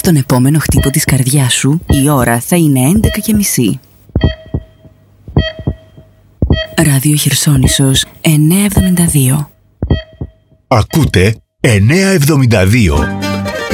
τον επόμενο χτύπο της καρδιάς σου, η ώρα θα είναι 11:30. Ράδιο Χερσόνησος 972. Ακούτε 972.